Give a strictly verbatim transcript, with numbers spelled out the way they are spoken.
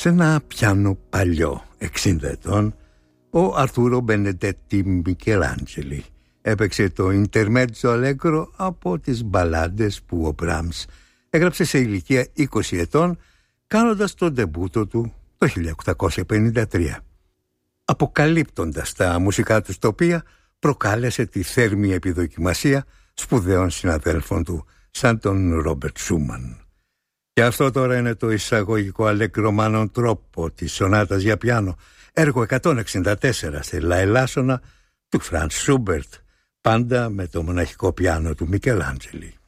Σε ένα πιάνο παλιό, εξήντα ετών, ο Αρθούρο Μπενεντέτη Μικελάντζελη έπαιξε το Intermezzo Allegro από τις μπαλάντες που ο Μπράμς έγραψε σε ηλικία είκοσι ετών, κάνοντας τον ντεμπούτο του το χίλια οκτακόσια πενήντα τρία. Αποκαλύπτοντας τα μουσικά του τοπία, προκάλεσε τη θέρμη επιδοκιμασία σπουδαίων συναδέλφων του, σαν τον Ρόμπερτ Σούμαν. Και αυτό τώρα είναι το εισαγωγικό αλεγκρομάνων τρόπο της σονάτας για πιάνο, έργο εκατόν εξήντα τέσσερα σε λαελάσσονα του Φραντς Σούμπερτ, πάντα με το μοναχικό πιάνο του Μικελάντζελη.